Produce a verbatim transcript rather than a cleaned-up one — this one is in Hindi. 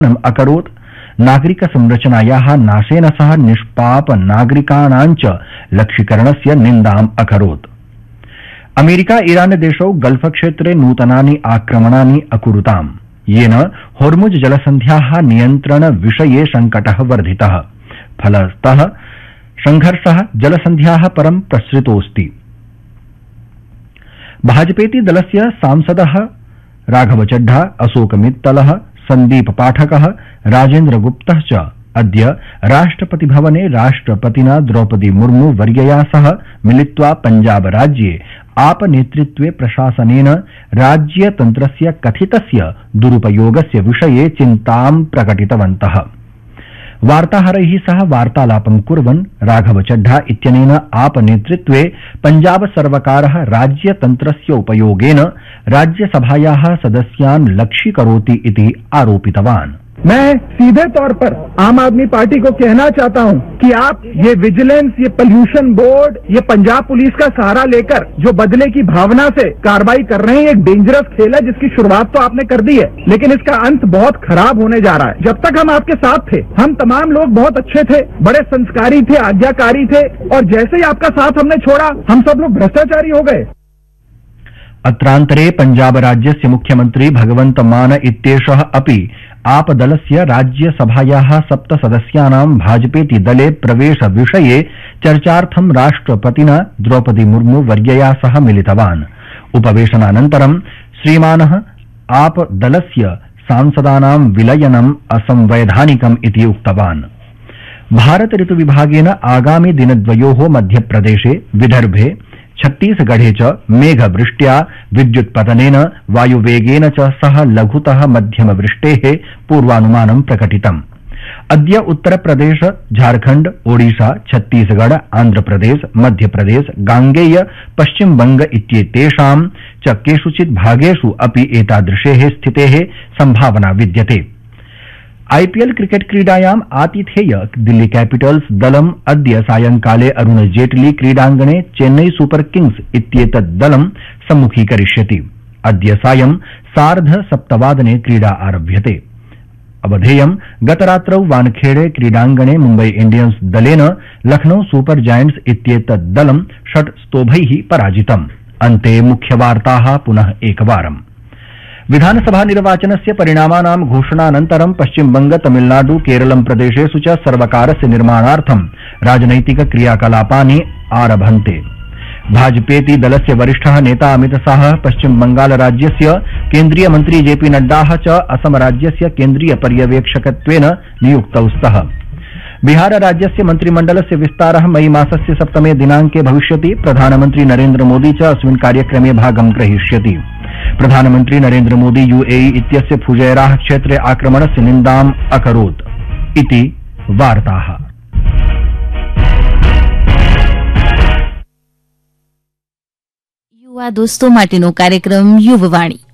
अकरोत्। नागरिक संरचनायाः नाशेन सह निष्पाप नागरिकाणां च लक्ष्यीकरणस्य निन्दाम् अकरोत्। अमेरिका ईरान देशौ गल्फ क्षेत्रे नूतनानि आक्रमणानि अकुरुताम्, येन होर्मुज जलसन्ध्याः नियन्त्रण विषये संकटः वर्धितः। फलतः संघर्षः जलसन्ध्याः परं प्रसृतोऽस्ति। भाजपेति दलस्य सांसदः राघव चड्ढा, अशोक मित्तलः, संदीप पाठकः, राजेन्द्र गुप्तः च अद्य राष्ट्रपतिभवने राष्ट्रपतिना द्रौपदी मुर्मू वर्यया सह मिलित्वा पंजाब राज्ये आप नेतृत्वे प्रशासनेन राज्यतन्त्रस्य कथितस्य दुरुपयोगस्य विषये चिन्तां प्रकटितवन्तः। वार्ताहरैः सह वार्तालापं कुर्वन् राघव चड्ढा इत्यनेन आप नेतृत्वे पंजाब सर्वकारः राज्यतन्त्रस्य उपयोगेन राज्यसभायाः सदस्यान् लक्ष्यीकरोति इति आरोपितवान्। मैं सीधे तौर पर आम आदमी पार्टी को कहना चाहता हूं कि आप ये विजिलेंस, ये पोल्यूशन बोर्ड, ये पंजाब पुलिस का सहारा लेकर जो बदले की भावना से कार्रवाई कर रहे हैं, एक डेंजरस खेल है जिसकी शुरुआत तो आपने कर दी है, लेकिन इसका अंत बहुत खराब होने जा रहा है। जब तक हम आपके साथ थे, हम तमाम लोग बहुत अच्छे थे, बड़े संस्कारी थे, आज्ञाकारी थे, और जैसे ही आपका साथ हमने छोड़ा, हम सब लोग भ्रष्टाचारी हो गए। अत्रान्तरे पंजाब राज्यस्य मुख्यमंत्री भगवंत मान इत्येषः अपि आपदलस्य राज्यसभायाः सप्त सदस्यानां भाजपेति दले प्रवेश विषये चर्चार्थं राष्ट्रपतिना द्रौपदी मुर्मू वर्यया सह मिलितवान्। उपवेशनानन्तरं श्रीमानः आपदलस्य सांसदानां विलयनम् असंवैधानिकम् इति उक्तवान्। भारत ऋतुविभागेन आगामि दिनद्वयोः मध्यप्रदेशे, विदर्भे, छत्तीसगढ़े च मेघवृष्ट्या, विद्युत्पतनेन, वायुवेगेन च सह लघुतः मध्यमवृष्टेः पूर्वानुमानं प्रकटितम्। अद्य उत्तरप्रदेश, झारखंड, ओडिशा, छत्तीसगढ़, आंध्रप्रदेश, मध्यप्रदेश, गांगेय, पश्चिमबंग इत्येतेषां च केषुचित् भागेषु अपि एतादृशेः स्थितेः संभावना विद्यते। आईपीएल क्रिकेट क्रीडायाम् आतिथेय दिल्ली कैपिटल्स दलम् अद्य सायंकाले अरुण जेटली क्रीडाङ्गणे चेन्नई सुपर किंग्स इत्येतत् दलं सम्मुखीकरिष्यति। अद्य सायं सार्ध सप्तवादने क्रीडा आरभ्यते। अवधेयं गतरात्रौ वानखेड़े क्रीडाङ्गणे मुम्बई इंडियंस दलेन लखनऊ सुपर जायंट्स इत्येतत् दलं षट् स्तोभैः पराजितम्। अन्ते मुख्यवार्ताः पुनः एकवारम्। विधानसभा निर्वाचनस्य परिणामानां घोषणानन्तरं पश्चिमबंग, तमिलनाडु, केरलं प्रदेशेषु च सर्वकारस्य निर्माणार्थं राजनैतिक क्रियाकलापानि आरभन्ते। भाजपेति दलस्य वरिष्ठः नेता अमितशाहः पश्चिमबंगाल राज्यस्य केन्द्रीय मन्त्री जेपी नड्डाः च असम राज्यस्य केन्द्रीय पर्यवेक्षकत्वेन नियुक्तौ स्तः। बिहार राज्यस्य मन्त्रिमण्डलस्य विस्तारः मई मासस्य सप्तमे दिनाङ्के भविष्यति। प्रधानमन्त्री नरेन्द्र मोदी च अस्मिन् कार्यक्रमे भागं ग्रहीष्यति। प्रधानमन्त्री नरेन्द्र मोदी यूएई इत्यस्य फुजैराह क्षेत्रे आक्रमणस्य निन्दाम् अकरोत् इति वार्ताः। युवा दोस्तों माटेनो कार्यक्रम युववाणी।